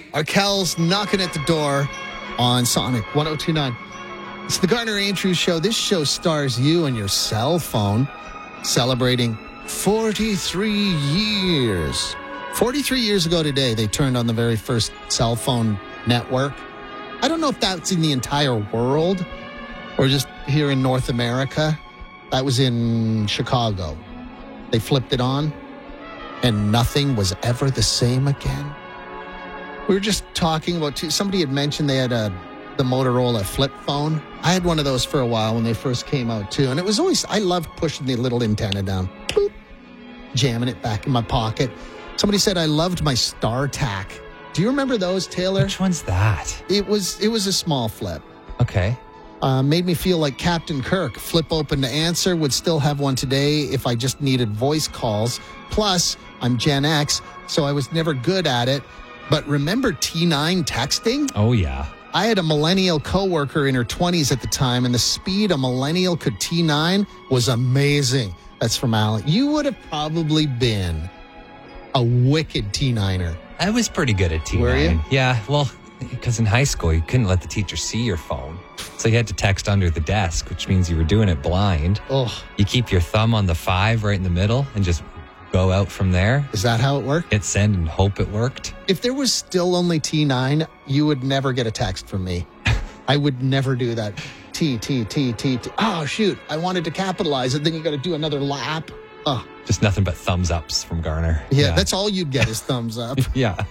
Arkel's knocking at the door on Sonic 102.9. It's the Garner Andrews Show. This show stars you and your cell phone celebrating 43 years. 43 years ago today, they turned on the very first cell phone network. I don't know if that's in the entire world or just here in North America. That was in Chicago. They flipped it on, and nothing was ever the same again. We were just talking about, somebody had mentioned they had the Motorola flip phone. I had one of those for a while when they first came out too. And it was always, I loved pushing the little antenna down, boop, jamming it back in my pocket. Somebody said I loved my StarTAC. Do you remember those, Taylor? Which one's that? It was a small flip. Okay. Made me feel like Captain Kirk. Flip open to answer. Would still have one today if I just needed voice calls. Plus, I'm Gen X, so I was never good at it. But remember T9 texting? Oh, yeah. I had a millennial coworker in her 20s at the time, and the speed a millennial could T9 was amazing. That's from Alan. You would have probably been a wicked T9er. I was pretty good at T9. Were you? Yeah, well, because in high school, you couldn't let the teacher see your phone. So you had to text under the desk, which means you were doing it blind. Oh, You keep your thumb on the 5 right in the middle and just go out from there. is that how it worked? Hit send and hope it worked. If there was still only T9, you would never get a text from me. I would never do that. T. Oh, shoot. I wanted to capitalize it. Then you got to do another lap. Oh, Just nothing but thumbs ups from Garner. yeah, that's all you'd get is thumbs up. Yeah.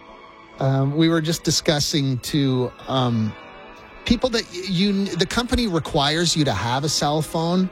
We were just discussing to people that the company requires you to have a cell phone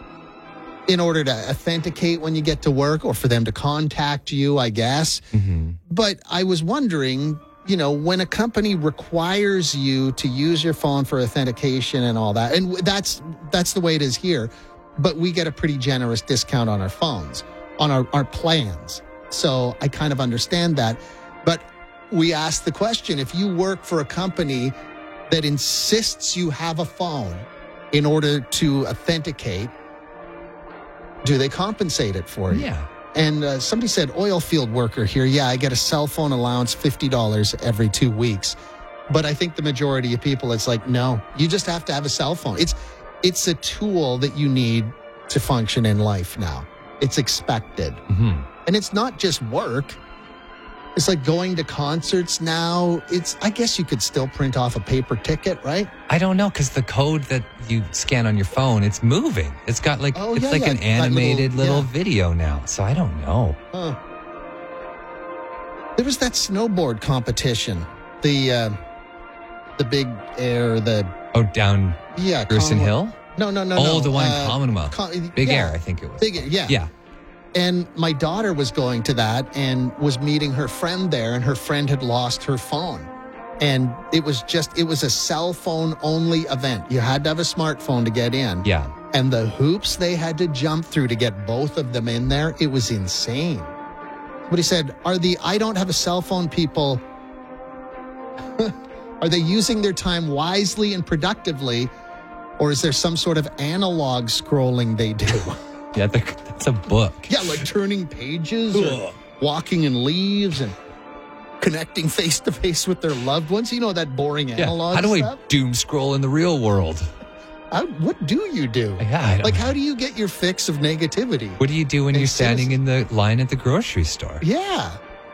in order to authenticate when you get to work or for them to contact you, I guess. Mm-hmm. But I was wondering, when a company requires you to use your phone for authentication and all that, and that's the way it is here, but we get a pretty generous discount on our phones, on our plans. So I kind of understand that. But we asked the question, if you work for a company that insists you have a phone in order to authenticate, do they compensate it for you? Yeah. And somebody said, oil field worker here. Yeah, I get a cell phone allowance, $50 every 2 weeks. But I think the majority of people, it's like, no, you just have to have a cell phone. It's a tool that you need to function in life now. It's expected. Mm-hmm. And it's not just work. It's like going to concerts now. I guess you could still print off a paper ticket, right? I don't know, because the code that you scan on your phone, it's moving. It's got an animated little video now. So I don't know. Huh. There was that snowboard competition. The big air, down Gerson Hill? No. Oh, the one in Commonwealth. Big Air, I think it was. Big Air, yeah. Yeah. And my daughter was going to that and was meeting her friend there, and her friend had lost her phone. And it was a cell phone only event. You had to have a smartphone to get in. Yeah. And the hoops they had to jump through to get both of them in there, it was insane. But he said, are the I don't have a cell phone people, are they using their time wisely and productively, or is there some sort of analog scrolling they do? Yeah, that's a book. Yeah, like turning pages or walking in leaves and connecting face-to-face with their loved ones. You know, that boring analog How do stuff? I doom scroll in the real world? What do you do? Yeah, I don't know. how do you get your fix of negativity? What do you do when you're standing in the line at the grocery store? Yeah.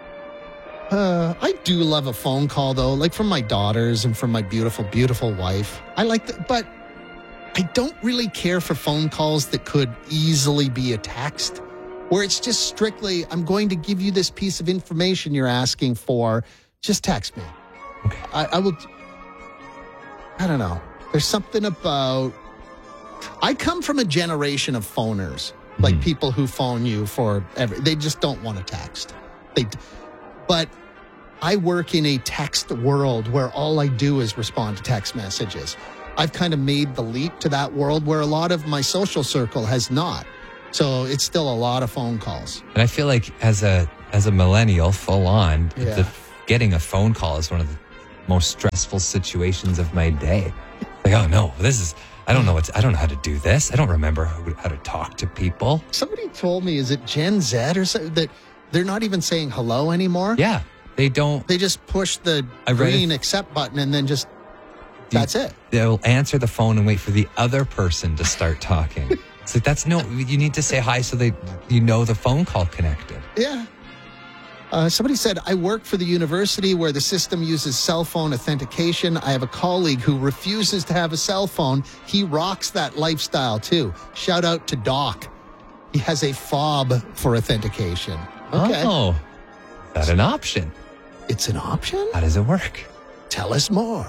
I do love a phone call, though, like from my daughters and from my beautiful, beautiful wife. I like that, but I don't really care for phone calls that could easily be a text, where it's just strictly, I'm going to give you this piece of information you're asking for. Just text me. Okay. I will. I don't know. There's something about. I come from a generation of phoners, like people who phone you for they just don't want to text. But I work in a text world where all I do is respond to text messages. I've kind of made the leap to that world where a lot of my social circle has not. So it's still a lot of phone calls. And I feel like as a millennial, full on, Yeah. getting a phone call is one of the most stressful situations of my day. Like, oh no, I don't know how to do this. I don't remember how to talk to people. Somebody told me, is it Gen Z or something, that they're not even saying hello anymore? Yeah. They don't. They just push the I read green it. accept button and then just, that's it. They'll answer the phone and wait for the other person to start talking. It's like, you need to say hi so the phone call connected. Yeah. Somebody said, I work for the university where the system uses cell phone authentication. I have a colleague who refuses to have a cell phone. He rocks that lifestyle too. Shout out to Doc. He has a fob for authentication. Okay. Oh, is that an option? It's an option? How does it work? Tell us more.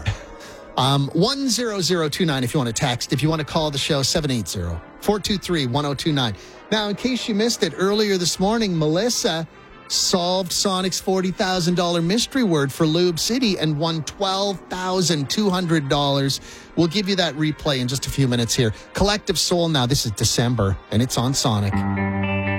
10029 if you want to text. If you want to call the show, 780-423-1029. Now, in case you missed it, earlier this morning, Melissa solved Sonic's $40,000 mystery word for Lube City and won $12,200. We'll give you that replay in just a few minutes here. Collective Soul now. This is December, and it's on Sonic.